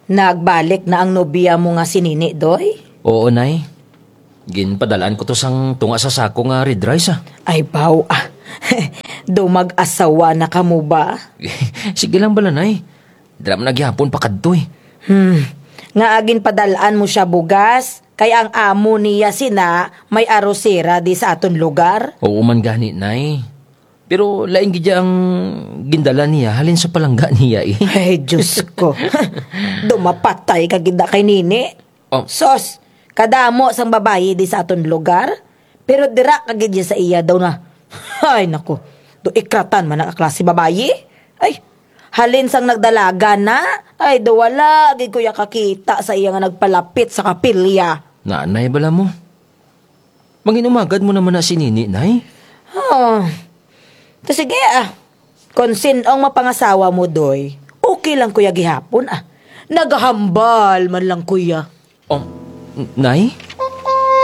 Nagbalik na ang nobya mo nga si Nini, Doy? Oo, Nay. Ginpadalaan ko to sang tunga sa sako nga red rice, ah. Ay, baw, ah. Dumag-asawa na ka mo ba? Sige lang bala, Nay. Dram nagyapon pa kadto, eh. Nga agin padalaan mo siya bugas, kay ang amo niya sina may arosera di sa aton lugar. Oo man gani, Nay. Pero laing gidya ang gindala niya, halin sa palangga niya, eh. Ay, Diyos ko. Dumapatay ka gida kay Nini. Oh. Sos, kadamo sang babayi di sa aton lugar, pero dira kagid niya sa iya daw na. Ay, naku. Do ikratan man ang klase babayi. Ay, halin sang nagdalaga na. Ay, do wala gid ko ya kakita sa iya nga nagpalapit sa kapilya. Nanay bala mo. Manginumagad mo naman na si Nini, Nay. Oh. To sige kung sinong mapangasawa mo, Doy, okay lang kuya gihapon, Naghahambal man lang kuya. Oh, Nay?